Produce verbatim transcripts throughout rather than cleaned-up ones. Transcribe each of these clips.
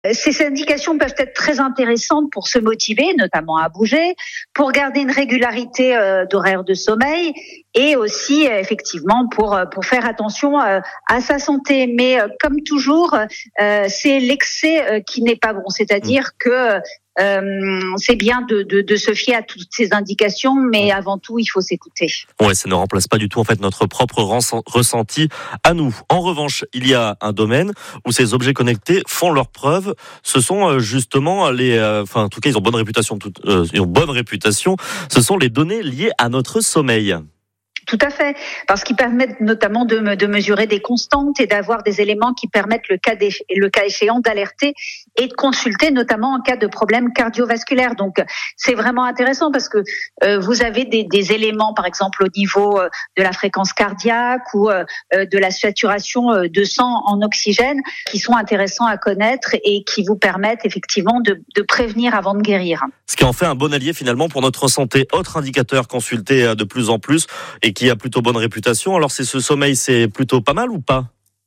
Ces indications peuvent être très intéressantes pour se motiver, notamment à bouger, pour garder une régularité euh, d'horaire de sommeil et aussi euh, effectivement pour pour faire attention euh, à sa santé. Mais euh, comme toujours, euh, c'est l'excès euh, qui n'est pas bon. C'est-à-dire que euh, c'est bien de, de, de se fier à toutes ces indications, mais avant tout, il faut s'écouter. Ouais, ça ne remplace pas du tout en fait notre propre ressenti à nous. En revanche, il y a un domaine où ces objets connectés font leurs preuves. Ce sont justement les, euh, enfin en tout cas, ils ont bonne réputation. Tout, euh, ils ont bonne réputation. Ce sont les données liées à notre sommeil. Tout à fait, parce qu'ils permettent notamment de, de mesurer des constantes et d'avoir des éléments qui permettent le cas, le cas échéant d'alerter et de consulter, notamment en cas de problème cardiovasculaire. Donc, c'est vraiment intéressant parce que euh, vous avez des, des éléments, par exemple au niveau euh, de la fréquence cardiaque ou euh, de la saturation euh, de sang en oxygène, qui sont intéressants à connaître et qui vous permettent effectivement de, de prévenir avant de guérir. Ce qui en fait un bon allié finalement pour notre santé. Autre indicateur consulté de plus en plus et qui a plutôt bonne réputation. Alors c'est ce sommeil, c'est plutôt pas mal ou pas ?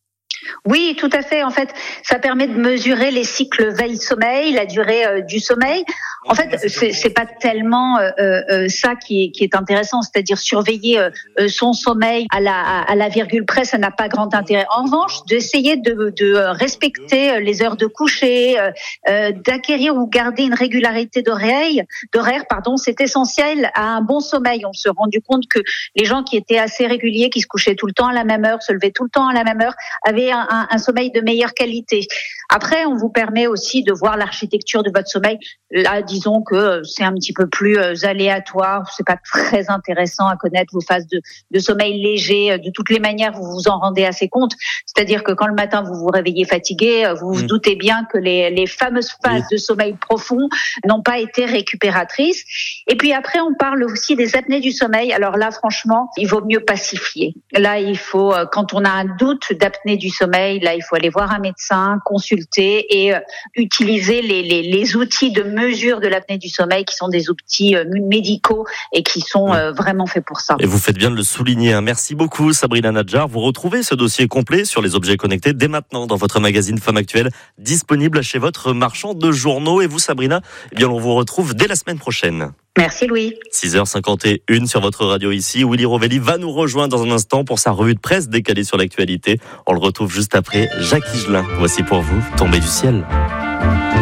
Oui, tout à fait. En fait, ça permet de mesurer les cycles veille-sommeil, la durée euh, du sommeil. En fait, c'est, c'est pas tellement euh, euh, ça qui est, qui est intéressant, c'est-à-dire surveiller euh, son sommeil à la, à la virgule près, ça n'a pas grand intérêt. En revanche, d'essayer de, de respecter les heures de coucher, euh, d'acquérir ou garder une régularité d'horaire, d'horaire, pardon, c'est essentiel à un bon sommeil. On s'est rendu compte que les gens qui étaient assez réguliers, qui se couchaient tout le temps à la même heure, se levaient tout le temps à la même heure, avaient un, un, un sommeil de meilleure qualité. Après, on vous permet aussi de voir l'architecture de votre sommeil. Là, disons que c'est un petit peu plus aléatoire, c'est pas très intéressant à connaître vos phases de, de sommeil léger. De toutes les manières, vous vous en rendez assez compte. C'est-à-dire que quand le matin vous vous réveillez fatigué, vous vous mmh. doutez bien que les, les fameuses phases oui. de sommeil profond n'ont pas été récupératrices. Et puis après, on parle aussi des apnées du sommeil. Alors là, franchement, il vaut mieux pacifier. Là, il faut, quand on a un doute d'apnée du sommeil, là, il faut aller voir un médecin, consulter et utiliser les, les, les outils de mesure de l'apnée du sommeil qui sont des outils médicaux et qui sont oui. vraiment faits pour ça. Et vous faites bien de le souligner. Merci beaucoup Sabrina Nadjar. Vous retrouvez ce dossier complet sur les objets connectés dès maintenant dans votre magazine Femme Actuelle, disponible chez votre marchand de journaux. Et vous Sabrina, eh bien on vous retrouve dès la semaine prochaine. Merci Louis. six heures cinquante et une sur votre radio ici. Willy Rovelli va nous rejoindre dans un instant pour sa revue de presse décalée sur l'actualité. On le retrouve juste après Jacques Higelin. Voici pour vous Tombé du ciel.